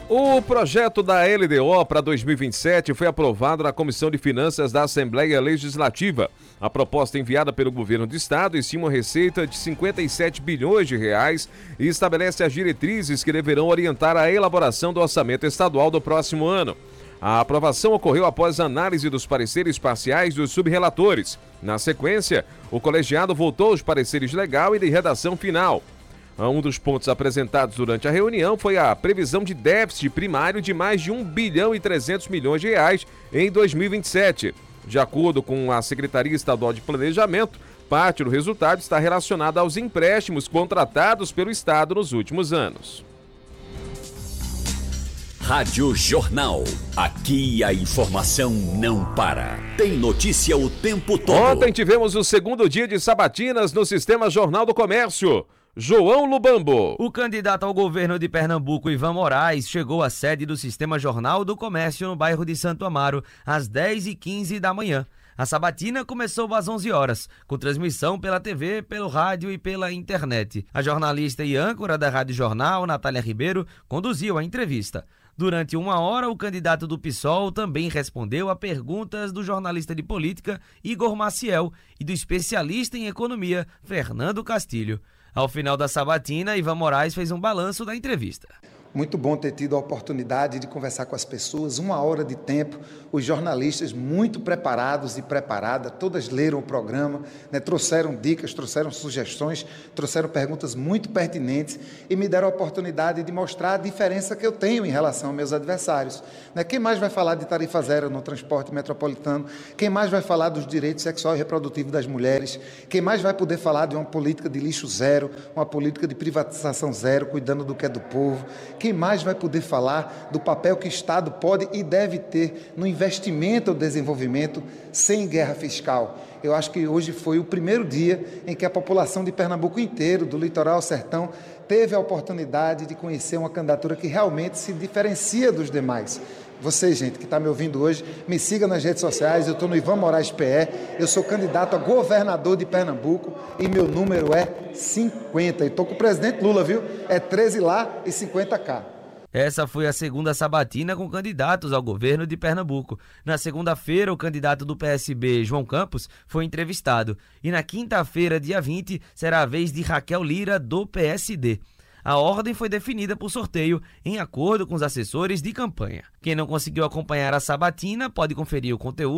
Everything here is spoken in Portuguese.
O projeto da LDO para 2027 foi aprovado na Comissão de Finanças da Assembleia Legislativa. A proposta enviada pelo governo do estado estima uma receita de 57 bilhões de reais e estabelece as diretrizes que deverão orientar a elaboração do orçamento estadual do próximo ano. A aprovação ocorreu após análise dos pareceres parciais dos subrelatores. Na sequência, o colegiado votou os pareceres legal e de redação final. Um dos pontos apresentados durante a reunião foi a previsão de déficit primário de mais de 1 bilhão e 300 milhões de reais em 2027. De acordo com a Secretaria Estadual de Planejamento, parte do resultado está relacionada aos empréstimos contratados pelo Estado nos últimos anos. Rádio Jornal. Aqui a informação não para. Tem notícia o tempo todo. Ontem tivemos o segundo dia de sabatinas no Sistema Jornal do Comércio. João Lubambo. O candidato ao governo de Pernambuco, Ivan Moraes, chegou à sede do Sistema Jornal do Comércio no bairro de Santo Amaro às 10h15 da manhã. A sabatina começou às 11 horas, com transmissão pela TV, pelo rádio e pela internet. A jornalista e âncora da Rádio Jornal, Natália Ribeiro, conduziu a entrevista. Durante 1 hora, o candidato do PSOL também respondeu a perguntas do jornalista de política, Igor Maciel, e do especialista em economia, Fernando Castilho. Ao final da sabatina, Ivan Moraes fez um balanço da entrevista. Muito bom ter tido a oportunidade de conversar com as pessoas, 1 hora de tempo, os jornalistas muito preparados e preparadas, todas leram o programa, trouxeram dicas, trouxeram sugestões, trouxeram perguntas muito pertinentes e me deram a oportunidade de mostrar a diferença que eu tenho em relação aos meus adversários. Quem mais vai falar de tarifa zero no transporte metropolitano? Quem mais vai falar dos direitos sexual e reprodutivo das mulheres? Quem mais vai poder falar de uma política de lixo zero, uma política de privatização zero, cuidando do que é do povo? Quem mais vai poder falar do papel que o Estado pode e deve ter no investimento ou desenvolvimento sem guerra fiscal? Eu acho que hoje foi o primeiro dia em que a população de Pernambuco inteiro, do litoral ao sertão, teve a oportunidade de conhecer uma candidatura que realmente se diferencia dos demais. Você, gente, que está me ouvindo hoje, me siga nas redes sociais, eu estou no Ivan Moraes PE, eu sou candidato a governador de Pernambuco e meu número é 50. E estou com o presidente Lula, viu? É 13 lá e 50 cá. Essa foi a segunda sabatina com candidatos ao governo de Pernambuco. Na segunda-feira, o candidato do PSB, João Campos, foi entrevistado. E na quinta-feira, dia 20, será a vez de Raquel Lira, do PSD. A ordem foi definida por sorteio em acordo com os assessores de campanha. Quem não conseguiu acompanhar a sabatina pode conferir o conteúdo